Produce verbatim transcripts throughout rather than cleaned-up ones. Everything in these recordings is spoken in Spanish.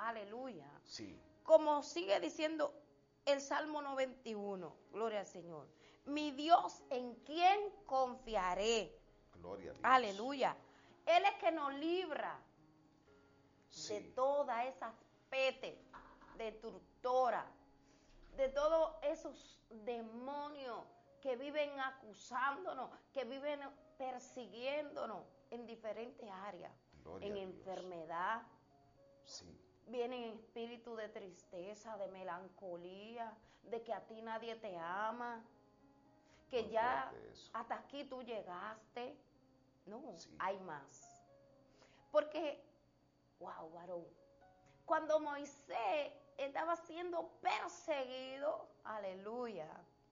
aleluya. Sí. Como sigue diciendo el Salmo noventa y uno, gloria al Señor. Mi Dios, ¿en quién confiaré? Gloria a Dios. Aleluya. Él es que nos libra Sí. de todas esas petes de tortura, de todos esos demonios que viven acusándonos, que viven persiguiéndonos en diferentes áreas, Gloria en a Dios. enfermedad. Sí. Vienen espíritus de tristeza, de melancolía, de que a ti nadie te ama, que Muy ya fuerte eso. hasta aquí tú llegaste. No, Sí. hay más. Porque, wow, varón, cuando Moisés estaba siendo perseguido, aleluya,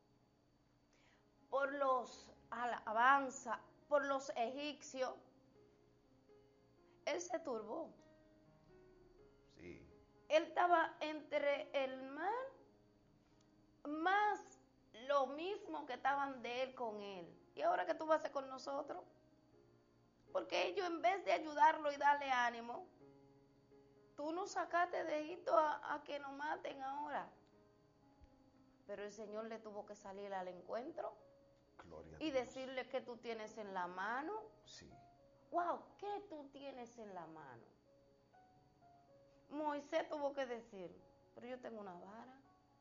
por los alabanza, por los egipcios, él se turbó. Sí. Él estaba entre el mar, más lo mismo que estaban de él con él. ¿Y ahora qué tú vas a hacer con nosotros? Porque ellos, en vez de ayudarlo y darle ánimo, tú nos sacaste de Egipto a, a que nos maten ahora. Pero el Señor le tuvo que salir al encuentro Gloria a y Dios. decirle qué tú tienes en la mano. Sí. Wow, ¿qué tú tienes en la mano? Moisés tuvo que decir, pero yo tengo una vara.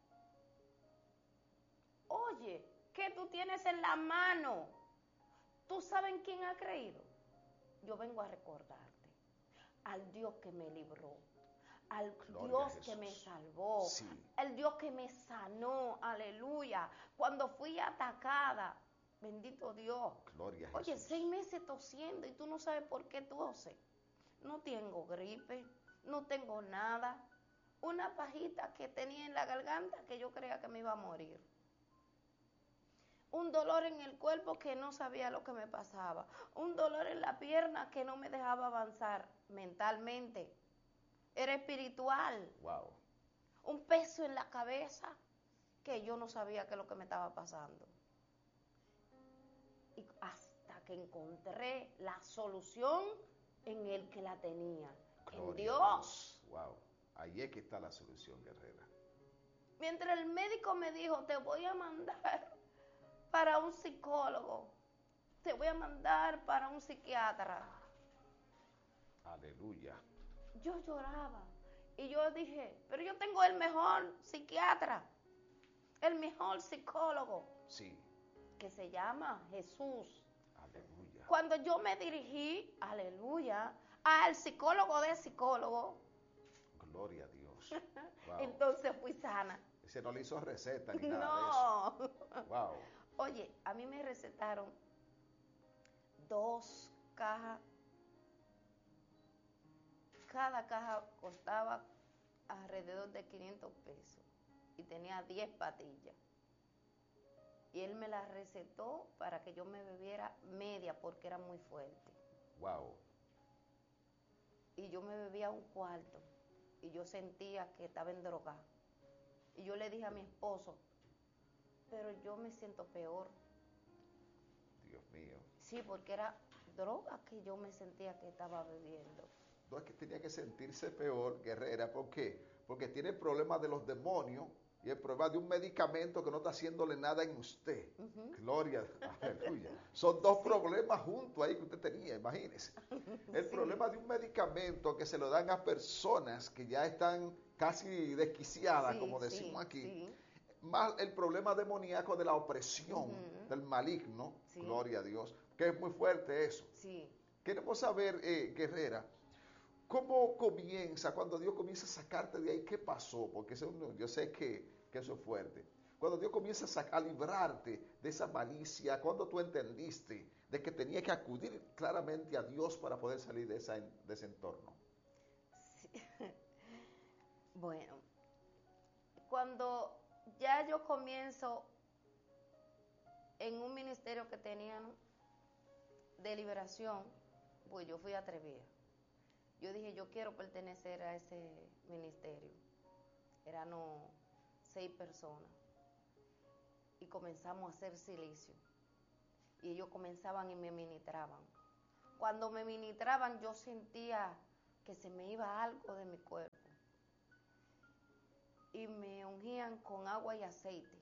Oye, ¿qué tú tienes en la mano? ¿Tú sabes en quién ha creído? Yo vengo a recordarte al Dios que me libró, al Gloria Dios a que me Jesús. salvó, Sí. al Dios que me sanó, aleluya. Cuando fui atacada, bendito Dios. Gloria a Oye, Jesús. seis meses tosiendo y tú no sabes por qué toses. No tengo gripe, no tengo nada. Una pajita que tenía en la garganta que yo creía que me iba a morir. Un dolor en el cuerpo que no sabía lo que me pasaba. Un dolor en la pierna que no me dejaba avanzar mentalmente. Era espiritual. Wow. Un peso en la cabeza que yo no sabía qué es lo que me estaba pasando. Y hasta que encontré la solución en el que la tenía. Gloria En a Dios. Wow. Ahí es que está la solución, guerrera. Mientras el médico me dijo, te voy a mandar para un psicólogo, te voy a mandar para un psiquiatra. Aleluya. Yo lloraba y yo dije, pero yo tengo el mejor psiquiatra, el mejor psicólogo, Sí. que se llama Jesús. Aleluya. Cuando yo me dirigí, aleluya, al psicólogo de psicólogo, Gloria a Dios. Wow. entonces fui sana. Ese no le hizo receta ni nada No. de eso. Wow. Oye, a mí me recetaron dos cajas. Cada caja costaba alrededor de quinientos pesos y tenía diez pastillas. Y él me la recetó para que yo me bebiera media porque era muy fuerte. Wow. Y yo me bebía un cuarto y yo sentía que estaba en droga. Y yo le dije a mi esposo, pero yo me siento peor. Dios mío. Sí, porque era droga que yo me sentía que estaba bebiendo. No es que tenía que sentirse peor, guerrera. ¿Por qué? Porque tiene el problema de los demonios y el problema de un medicamento que no está haciéndole nada en usted. Uh-huh. Gloria, aleluya. Son dos sí. problemas juntos ahí que usted tenía, imagínese. El sí. problema de un medicamento que se lo dan a personas que ya están casi desquiciadas, sí, como decimos sí, aquí. Sí. Más el problema demoníaco de la opresión, uh-huh. del maligno, sí. gloria a Dios, que es muy fuerte eso. Sí. Queremos saber, eh, guerrera, ¿cómo comienza, cuando Dios comienza a sacarte de ahí, qué pasó? Porque eso, yo sé que, que eso es fuerte. Cuando Dios comienza a, sacar, a librarte de esa malicia, cuando tú entendiste de que tenías que acudir claramente a Dios para poder salir de, esa, de ese entorno. Sí. Bueno, cuando ya yo comienzo en un ministerio que tenían de liberación, pues yo fui atrevida. Yo dije, yo quiero pertenecer a ese ministerio. Eran no, seis personas. Y comenzamos a hacer silicio. Y ellos comenzaban y me ministraban. Cuando me ministraban, yo sentía que se me iba algo de mi cuerpo. y me ungían con agua y aceite.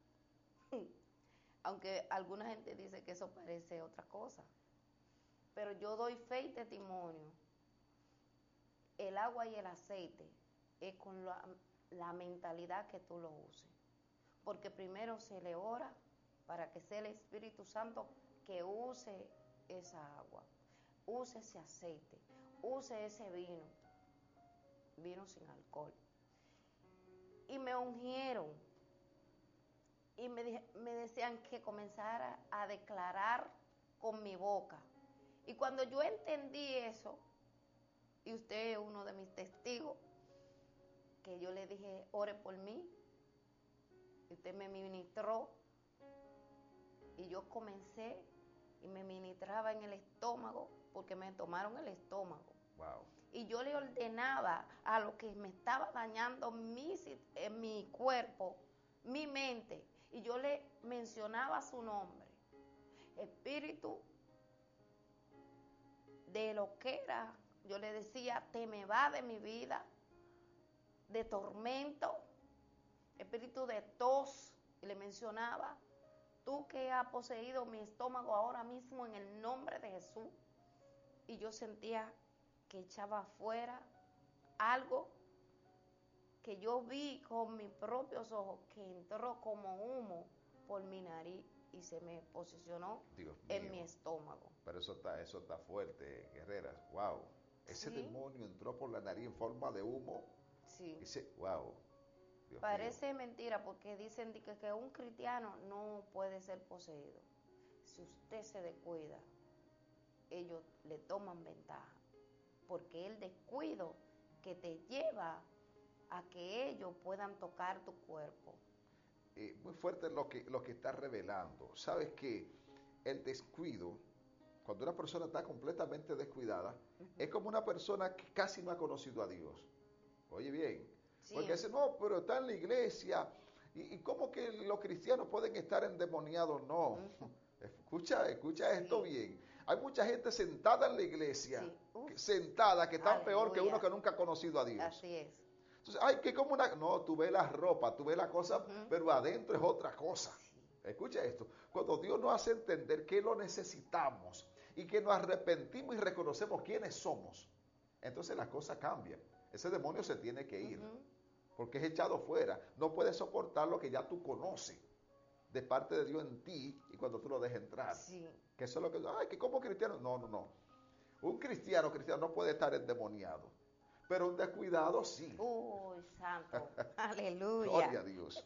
Aunque alguna gente dice que eso parece otra cosa. Pero yo doy fe y testimonio. El agua y el aceite es con la, la mentalidad que tú lo uses. Porque primero se le ora para que sea el Espíritu Santo que use esa agua, use ese aceite, use ese vino, vino sin alcohol. Y me ungieron y me, dije, me decían que comenzara a declarar con mi boca. Y cuando yo entendí eso, y usted es uno de mis testigos, que yo le dije, ore por mí, y usted me ministró, y yo comencé y me ministraba en el estómago, porque me tomaron el estómago. Wow. Y yo le ordenaba a lo que me estaba dañando mi, eh, mi cuerpo, mi mente, y yo le mencionaba su nombre. Espíritu de lo que era, yo le decía, te me va de mi vida, de tormento, espíritu de tos, y le mencionaba, tú que has poseído mi estómago ahora mismo en el nombre de Jesús. Y yo sentía que echaba afuera algo que yo vi con mis propios ojos, que entró como humo por mi nariz y se me posicionó en mi estómago. Pero eso está, eso está fuerte, guerreras. Wow. Ese ¿Sí? demonio entró por la nariz en forma de humo. Sí. Y se, wow. Dios Parece mío. mentira porque dicen que, que un cristiano no puede ser poseído. Si usted se descuida, ellos le toman ventaja. Porque el descuido que te lleva a que ellos puedan tocar tu cuerpo. Eh, muy fuerte lo que, lo que está revelando. Sabes que el descuido, cuando una persona está completamente descuidada, uh-huh. es como una persona que casi no ha conocido a Dios. Oye bien, sí. Porque dice, no, pero está en la iglesia. ¿Y, y cómo que los cristianos pueden estar endemoniados? No. Uh-huh. Escucha, escucha sí. esto bien. Hay mucha gente sentada en la iglesia, sí. que, sentada, que están peor que uno que nunca ha conocido a Dios. Así es. Entonces, ay, que como una... No, tú ves la ropa, tú ves la cosa, uh-huh. pero adentro es otra cosa. Sí. Escucha esto. Cuando Dios nos hace entender que lo necesitamos y que nos arrepentimos y reconocemos quiénes somos, entonces la cosa cambia. Ese demonio se tiene que ir, uh-huh. porque es echado fuera. No puede soportar lo que ya tú conoces de parte de Dios en ti y cuando tú lo dejes entrar. Sí. Que eso es lo que... Ay, que como cristiano... No, no, no. Un cristiano, cristiano no puede estar endemoniado. Pero un descuidado sí. Uy, santo. Aleluya. Gloria a Dios.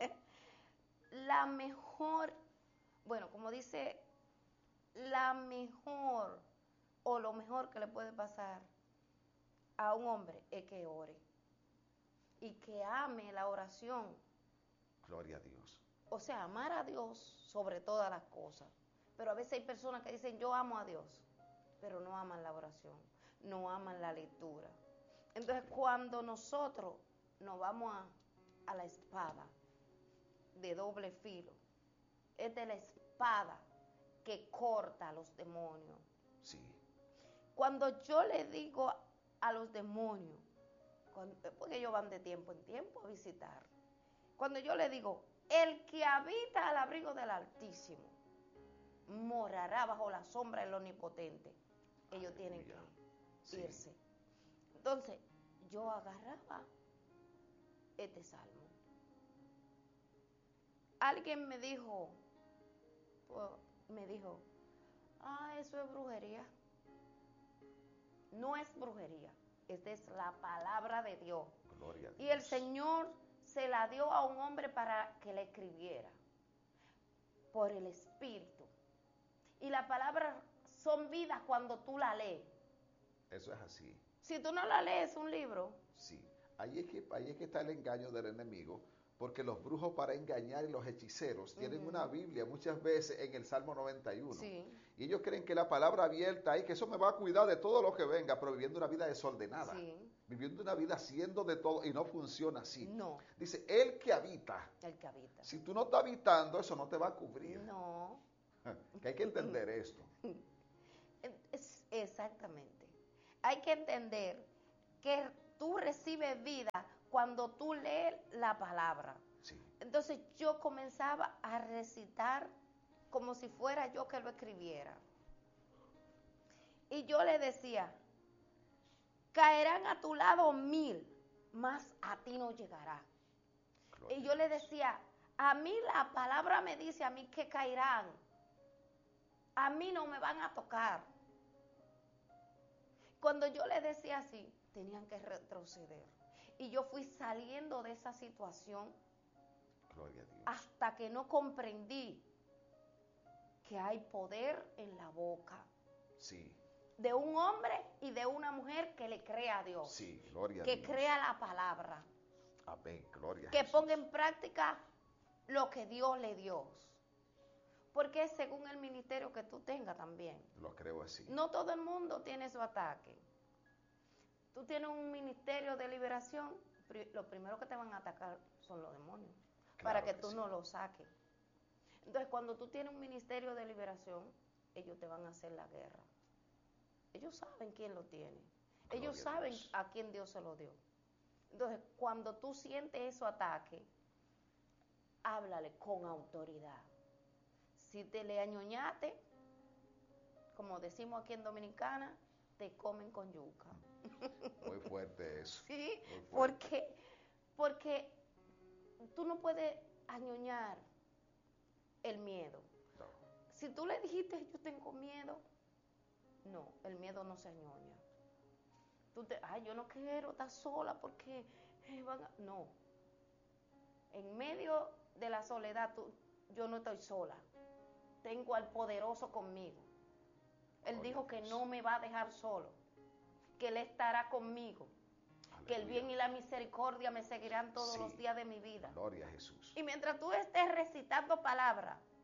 La mejor, bueno, como dice, la mejor o lo mejor que le puede pasar a un hombre es que ore y que ame la oración. Gloria a Dios. O sea, amar a Dios sobre todas las cosas. Pero a veces hay personas que dicen, yo amo a Dios, pero no aman la oración, no aman la lectura. Entonces, cuando nosotros nos vamos a, a la espada de doble filo, es de la espada que corta a los demonios. Sí. Cuando yo le digo a los demonios, cuando, porque ellos van de tiempo en tiempo a visitar, cuando yo le digo, el que habita al abrigo del Altísimo morará bajo la sombra del Omnipotente, ellos tienen que sí. irse. Entonces, yo agarraba este salmo. Alguien me dijo, pues, me dijo, ah, eso es brujería. No es brujería, esta es la palabra de Dios. Gloria a Dios. Y el Señor se la dio a un hombre para que la escribiera por el Espíritu. Y la palabra son vidas cuando tú la lees. Eso es así. Si tú no la lees, un libro. Sí, ahí es que, ahí es que está el engaño del enemigo, porque los brujos para engañar y los hechiceros tienen uh-huh. una Biblia muchas veces en el Salmo noventa y uno. Sí. Y ellos creen que la palabra abierta ahí, que eso me va a cuidar de todo lo que venga, pero viviendo una vida desordenada. Sí. Viviendo una vida haciendo de todo y no funciona así. No. Dice, el que habita. El que habita. Si tú no estás habitando, eso no te va a cubrir. No. Que hay que entender esto. Es exactamente. Hay que entender que tú recibes vida cuando tú lees la palabra. Sí. Entonces yo comenzaba a recitar como si fuera yo que lo escribiera. Y yo le decía, caerán a tu lado mil, mas a ti no llegará. Gloria Y yo le decía, a mí la palabra me dice a mí que caerán. A mí no me van a tocar. Cuando yo le decía así, tenían que retroceder. Y yo fui saliendo de esa situación. Gloria a Dios. Hasta que no comprendí que hay poder en la boca. Sí. De un hombre y de una mujer que le crea a Dios. Sí, gloria a que Dios. Que crea la palabra. Amén, gloria a Que Jesús. ponga en práctica lo que Dios le dio. Porque es según el ministerio que tú tengas también. Lo creo así. No todo el mundo tiene su ataque. Tú tienes un ministerio de liberación, lo primero que te van a atacar son los demonios. Claro, para que, que tú sí. no lo saques. Entonces, cuando tú tienes un ministerio de liberación, ellos te van a hacer la guerra. Ellos saben quién lo tiene. Gloria ellos saben a, a quién Dios se lo dio. Entonces, cuando tú sientes ese ataque, háblale con autoridad. Si te le añoñaste, como decimos aquí en Dominicana, te comen con yuca. Muy fuerte eso. Sí, porque, porque tú no puedes añoñar el miedo. No. Si tú le dijiste, yo tengo miedo, no, el miedo no se añoña. Tú te, ay, yo no quiero estar sola porque eh, van a... No. En medio de la soledad, tú, yo no estoy sola. Tengo al poderoso conmigo. Él Gloria dijo que no me va a dejar solo, que Él estará conmigo. Aleluya. Que el bien y la misericordia me seguirán todos sí. los días de mi vida. Gloria a Jesús. Y mientras tú estés recitando palabras,